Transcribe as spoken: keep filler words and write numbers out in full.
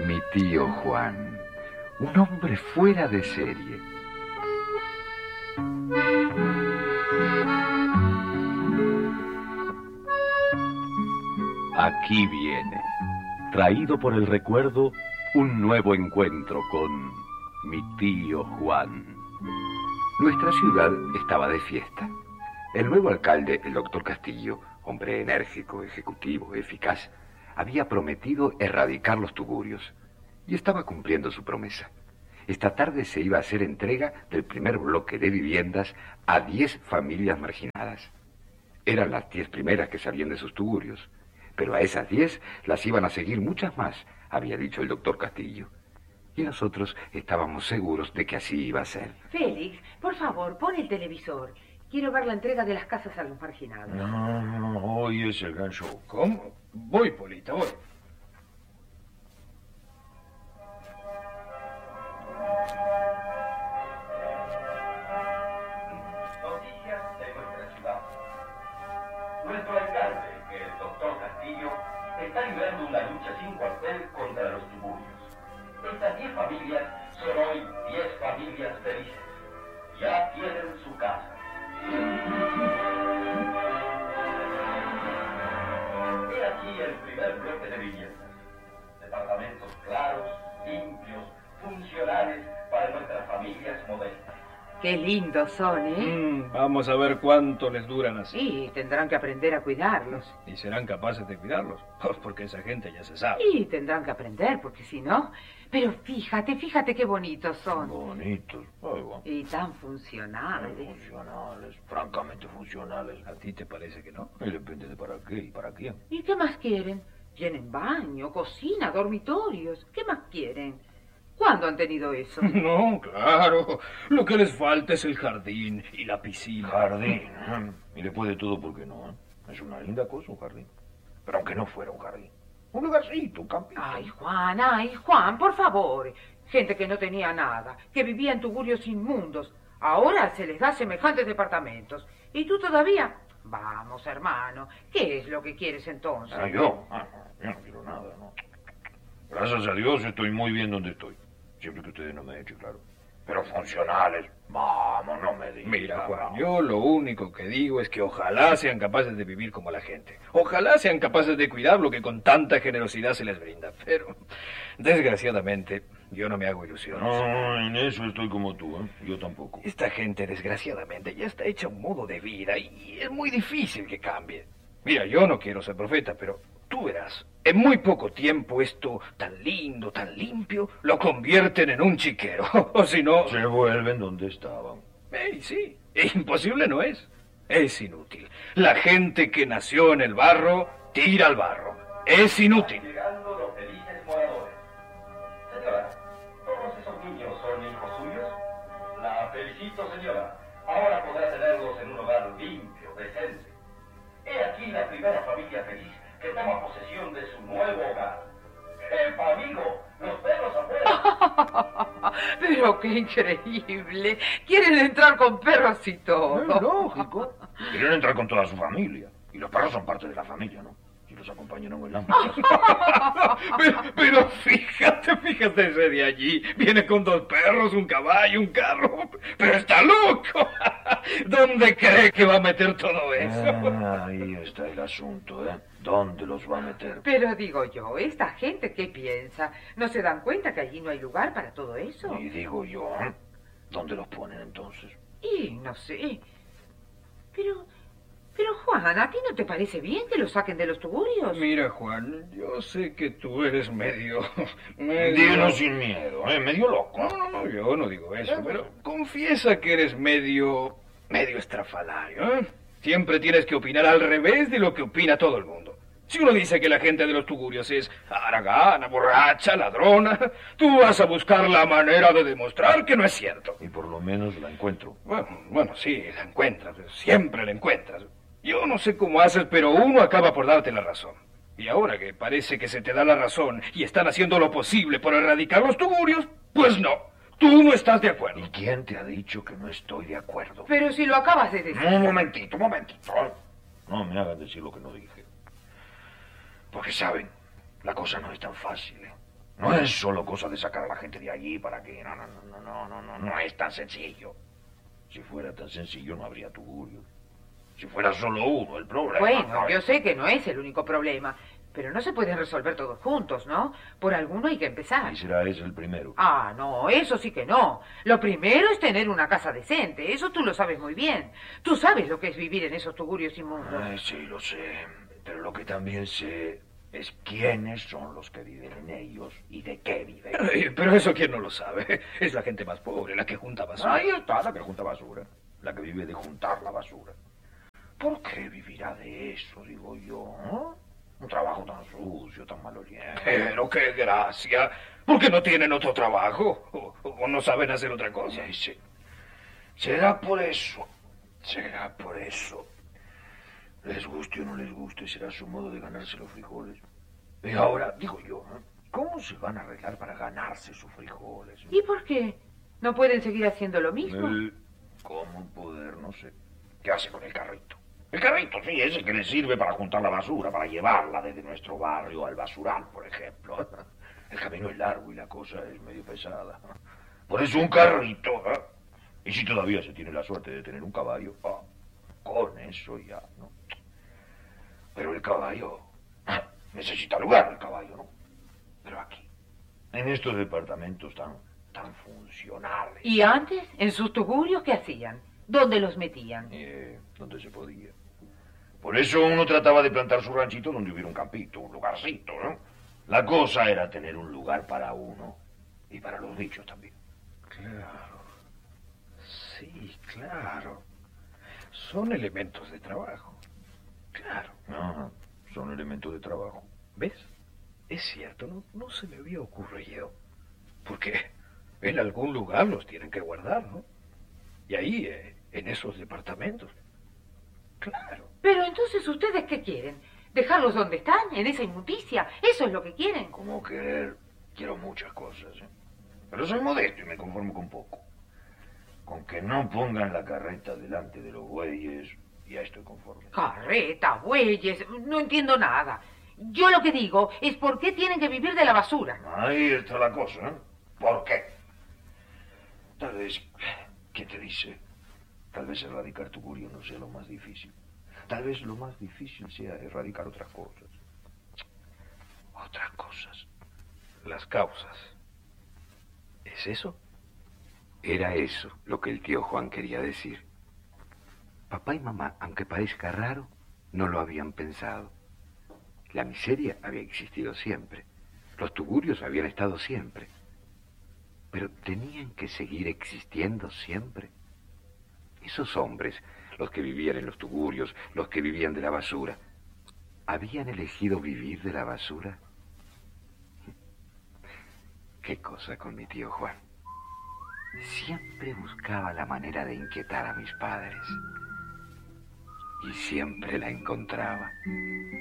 Mi tío Juan, un hombre fuera de serie. Aquí viene, traído por el recuerdo, un nuevo encuentro con mi tío Juan. Nuestra ciudad estaba de fiesta. El nuevo alcalde, el doctor Castillo, hombre enérgico, ejecutivo, eficaz, había prometido erradicar los tugurios y estaba cumpliendo su promesa. Esta tarde se iba a hacer entrega del primer bloque de viviendas a diez familias marginadas. Eran las diez primeras que salían de sus tugurios, pero a esas diez las iban a seguir muchas más, había dicho el doctor Castillo. Y nosotros estábamos seguros de que así iba a ser. Félix, por favor, pon el televisor. Quiero ver la entrega de las casas a los marginados. No, no, no, hoy es el gran show. ¿Cómo? Voy, Polita, voy. Noticias de nuestra ciudad. Nuestro alcalde, el doctor Castillo, está librando una lucha sin cuartel contra los tugurios. Estas diez familias son hoy diez familias felices. Ya tienen su casa. He aquí el primer bloque de viviendas. Departamentos claros, limpios, funcionales para nuestras familias modestas. Qué lindos son, ¿eh? Mm, vamos a ver cuánto les duran así. Sí, tendrán que aprender a cuidarlos. ¿Y serán capaces de cuidarlos? Pues porque esa gente ya se sabe. Sí, tendrán que aprender, porque si no... Pero fíjate, fíjate qué bonitos son. Bonitos. Ay, bueno. Y tan funcionales. Funcionales, francamente funcionales. ¿A ti te parece que no? Y depende de para qué y para quién. ¿Y qué más quieren? Tienen baño, cocina, dormitorios. ¿Qué más quieren? ¿Cuándo han tenido eso? No, claro. Lo que les falta es el jardín y la piscina. Jardín. ¿eh? Y después de todo, ¿por qué no? ¿eh? Es una linda cosa un jardín. Pero aunque no fuera un jardín. Un lugarcito, un campito. Ay, Juan, ay, Juan, por favor. Gente que no tenía nada, que vivía en tugurios inmundos. Ahora se les da semejantes departamentos. ¿Y tú todavía? Vamos, hermano, ¿qué es lo que quieres entonces? Ah, yo. Ah, no, yo no quiero nada, no. Gracias a Dios estoy muy bien donde estoy. Siempre que ustedes no me echen, claro. Pero funcionales, vamos, no me digan. Mira, Juan, yo lo único que digo es que ojalá sean capaces de vivir como la gente. Ojalá sean capaces de cuidar lo que con tanta generosidad se les brinda. Pero, desgraciadamente, yo no me hago ilusiones. No, en eso estoy como tú, ¿eh? Yo tampoco. Esta gente, desgraciadamente, ya está hecha un modo de vida y es muy difícil que cambie. Mira, yo no quiero ser profeta, pero tú verás, en muy poco tiempo esto tan lindo, tan limpio, lo convierten en un chiquero. O si no... Se vuelven donde estaban. Eh, sí, imposible no es. Es inútil. La gente que nació en el barro, tira al barro. Es inútil. Llegando los felices moradores. Señora, ¿todos esos niños son hijos suyos? La felicito, señora. Ahora podrá tenerlos en un hogar limpio, decente. He aquí la primera familia feliz que toma posesión de su nuevo hogar. ¡Epa, amigo! ¡Los perros afuera! Pero qué increíble. Quieren entrar con perros y todo. Es lógico. Quieren entrar con toda su familia. Y los perros son parte de la familia, ¿no? Si los acompañan en el lámpara. pero, pero fíjate, fíjate ese de allí. Viene con dos perros, un caballo, un carro. Pero está loco. ¿Dónde cree que va a meter todo eso? Ah, ahí está el asunto, ¿eh? ¿Dónde los va a meter? Pero digo yo, ¿esta gente qué piensa? ¿No se dan cuenta que allí no hay lugar para todo eso? Y digo yo, ¿eh? ¿Dónde los ponen entonces? Y no sé. Pero... Pero, Juan, ¿a ti no te parece bien que los saquen de los tugurios? Mira, Juan, yo sé que tú eres medio... medio... Dilo sin miedo, ¿eh? Medio loco. No, no, no, yo no digo eso, pero confiesa que eres medio... medio estrafalario, ¿eh? Siempre tienes que opinar al revés de lo que opina todo el mundo. Si uno dice que la gente de los tugurios es haragana, borracha, ladrona, tú vas a buscar la manera de demostrar que no es cierto. Y por lo menos la encuentro. Bueno, bueno, sí, la encuentras, siempre la encuentras. Yo no sé cómo haces, pero uno acaba por darte la razón. Y ahora que parece que se te da la razón y están haciendo lo posible por erradicar los tugurios, pues no, tú no estás de acuerdo. ¿Y quién te ha dicho que no estoy de acuerdo? Pero si lo acabas de decir. Un momentito, un momentito. No me hagan decir lo que no dije. Porque saben, la cosa no es tan fácil, ¿eh? No es solo cosa de sacar a la gente de allí para que... No, no, no, no, no, no, no, no es tan sencillo. Si fuera tan sencillo no habría tugurios. Si fuera solo uno el problema... Bueno, ¿no? yo sé que no es el único problema, pero no se pueden resolver todos juntos, ¿no? Por alguno hay que empezar. Y será ese el primero. Ah, no, eso sí que no. Lo primero es tener una casa decente, eso tú lo sabes muy bien. Tú sabes lo que es vivir en esos tugurios inmundos. Ay, sí, lo sé. Pero lo que también sé es quiénes son los que viven en ellos y de qué viven. Ay, pero eso quién no lo sabe. Es la gente más pobre, la que junta basura. Ahí está, la que junta basura. La que vive de juntar la basura. ¿Por qué vivirá de eso, digo yo? ¿eh? Un trabajo tan sucio, tan maloliente. Pero qué gracia. ¿Por qué no tienen otro trabajo? ¿O, o no saben hacer otra cosa? Sí, sí. Será por eso. Será por eso. Les guste o no les guste, será su modo de ganarse los frijoles. Y ahora, digo yo, ¿eh? ¿Cómo se van a arreglar para ganarse sus frijoles? ¿Y por qué? ¿No pueden seguir haciendo lo mismo? El- ¿Cómo poder? No sé. ¿Qué hace con el carrito? El carrito, sí, ese que le sirve para juntar la basura, para llevarla desde nuestro barrio al basural, por ejemplo. El camino es largo y la cosa es medio pesada. Por eso un carrito, ¿eh? Y si todavía se tiene la suerte de tener un caballo, ah, con eso ya, ¿no? Pero el caballo... ah, necesita lugar el caballo, ¿no? Pero aquí, en estos departamentos tan, tan funcionales... ¿Y antes, en sus tugurios, qué hacían? ¿Dónde los metían? Eh, donde se podía. Por eso uno trataba de plantar su ranchito donde hubiera un campito, un lugarcito, ¿no? La cosa era tener un lugar para uno y para los bichos también. Claro. Sí, claro. Son elementos de trabajo. Claro. Ajá, son elementos de trabajo. ¿Ves? Es cierto, no, no se me había ocurrido. Porque en algún lugar los tienen que guardar, ¿no? Y ahí, eh, en esos departamentos. Claro. Pero entonces, ¿ustedes qué quieren? ¿Dejarlos donde están, en esa inmundicia? ¿Eso es lo que quieren? Como querer, quiero muchas cosas, ¿eh? Pero soy modesto y me conformo con poco. Con que no pongan la carreta delante de los bueyes, ya estoy conforme. Carreta, bueyes, no entiendo nada. Yo lo que digo es por qué tienen que vivir de la basura. Ahí está la cosa, ¿eh? ¿Por qué? Tal vez, ¿quién te dice? Tal vez erradicar tugurio no sea lo más difícil. Tal vez lo más difícil sea erradicar otras cosas. Otras cosas. Las causas. ¿Es eso? Era eso lo que el tío Juan quería decir. Papá y mamá, aunque parezca raro, no lo habían pensado. La miseria había existido siempre. Los tugurios habían estado siempre. Pero tenían que seguir existiendo siempre. Esos hombres, los que vivían en los tugurios, los que vivían de la basura, ¿habían elegido vivir de la basura? Qué cosa con mi tío Juan. Siempre buscaba la manera de inquietar a mis padres. Y siempre la encontraba.